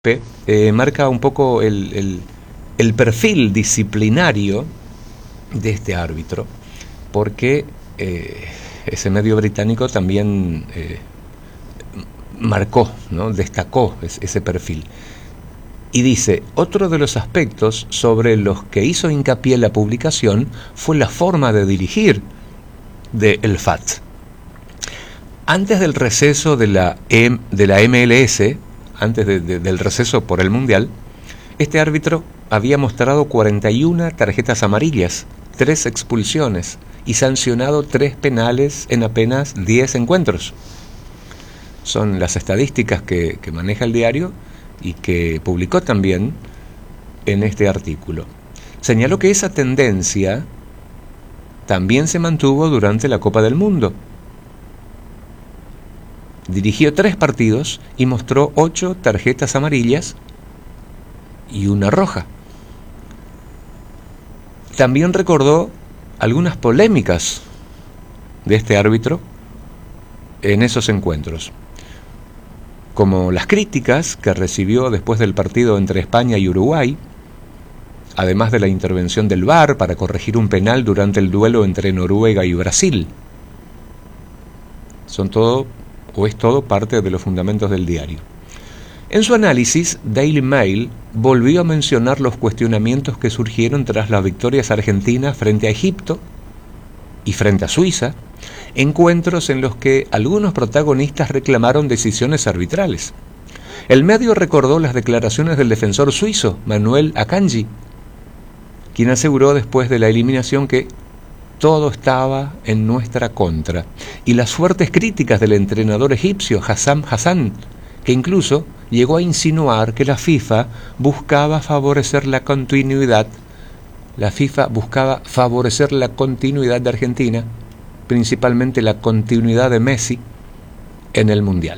marca un poco el perfil disciplinario de este árbitro, porque ese medio británico también marcó, ¿no? Destacó ese perfil. Y dice, otro de los aspectos sobre los que hizo hincapié la publicación fue la forma de dirigir de El Fat. Antes del receso de la MLS, antes del receso por el Mundial, este árbitro había mostrado 41 tarjetas amarillas, 3 expulsiones y sancionado 3 penales en apenas 10 encuentros. Son las estadísticas que maneja el diario y que publicó también en este artículo. Señaló que esa tendencia también se mantuvo durante la Copa del Mundo. Dirigió 3 partidos y mostró 8 tarjetas amarillas y 1 roja. También recordó algunas polémicas de este árbitro en esos encuentros, como las críticas que recibió después del partido entre España y Uruguay, además de la intervención del VAR para corregir un penal durante el duelo entre Noruega y Brasil. Es todo parte de los fundamentos del diario. En su análisis, Daily Mail volvió a mencionar los cuestionamientos que surgieron tras las victorias argentinas frente a Egipto y frente a Suiza, encuentros en los que algunos protagonistas reclamaron decisiones arbitrales. El medio recordó las declaraciones del defensor suizo, Manuel Akanji, quien aseguró después de la eliminación que todo estaba en nuestra contra, y las fuertes críticas del entrenador egipcio Hassam Hassan, que incluso llegó a insinuar que la FIFA buscaba favorecer la continuidad de Argentina, principalmente la continuidad de Messi en el Mundial.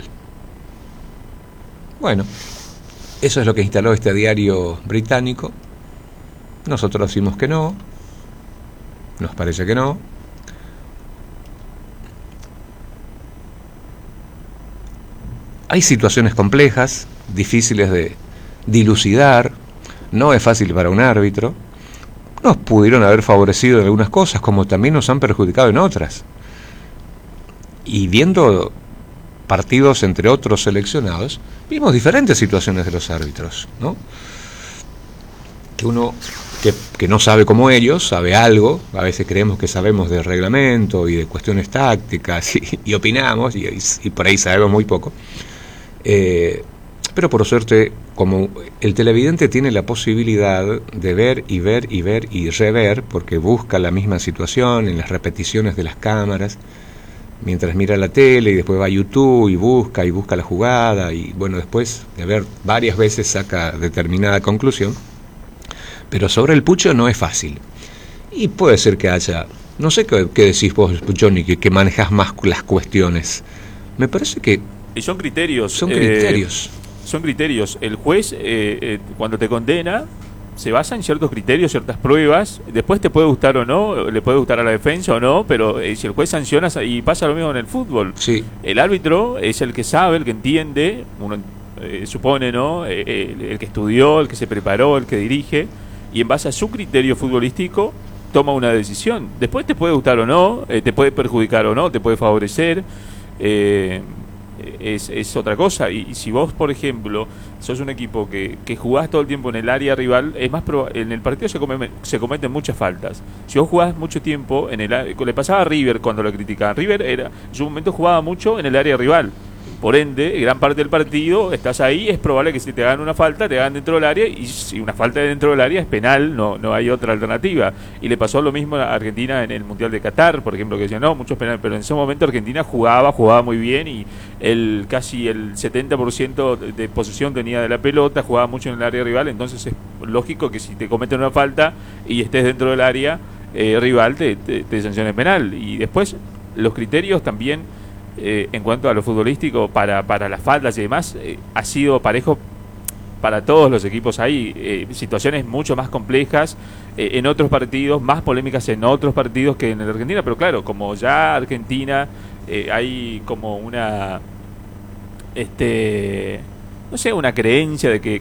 Bueno, eso es lo que instaló este diario británico. Nosotros decimos que no, nos parece que no. Hay situaciones complejas, difíciles de dilucidar, no es fácil para un árbitro. Nos pudieron haber favorecido en algunas cosas, como también nos han perjudicado en otras. Y viendo partidos entre otros seleccionados, vimos diferentes situaciones de los árbitros, ¿no? Que uno que no sabe como ellos, sabe algo, a veces creemos que sabemos de reglamento y de cuestiones tácticas y opinamos y por ahí sabemos muy poco. Pero por suerte, como el televidente tiene la posibilidad de ver y ver y ver y rever, porque busca la misma situación en las repeticiones de las cámaras, mientras mira la tele y después va a YouTube y busca la jugada y bueno, después de ver varias veces saca determinada conclusión. Pero sobre el pucho no es fácil. Y puede ser que haya, no sé qué decís vos, Johnny, que manejas más las cuestiones. Me parece que y son criterios. Son criterios. Son criterios. El juez, cuando te condena, se basa en ciertos criterios, ciertas pruebas. Después te puede gustar o no, le puede gustar a la defensa o no, pero si el juez sanciona, y pasa lo mismo en el fútbol. Sí. El árbitro es el que sabe, el que entiende, uno supone, ¿no? El que estudió, el que se preparó, el que dirige, y en base a su criterio futbolístico toma una decisión. Después te puede gustar o no, te puede perjudicar o no, te puede favorecer. Es otra cosa. Y si vos, por ejemplo, sos un equipo que jugás todo el tiempo en el área rival, es más en el partido se cometen muchas faltas. Si vos jugás mucho tiempo en el área, le pasaba a River cuando lo criticaban. River en su momento jugaba mucho en el área rival. Por ende, gran parte del partido estás ahí, es probable que si te hagan una falta, te hagan dentro del área, y si una falta dentro del área es penal, no hay otra alternativa. Y le pasó lo mismo a Argentina en el Mundial de Qatar, por ejemplo, que decían, no, muchos penales, pero en ese momento Argentina jugaba muy bien, y casi el 70% de posesión tenía de la pelota, jugaba mucho en el área rival, entonces es lógico que si te cometen una falta y estés dentro del área rival, te sanciones penal. Y después, los criterios también, en cuanto a lo futbolístico para las faltas y demás, ha sido parejo para todos los equipos. Hay situaciones mucho más complejas en otros partidos, más polémicas en otros partidos que en el Argentina, pero claro, como ya Argentina hay como una no sé, una creencia de que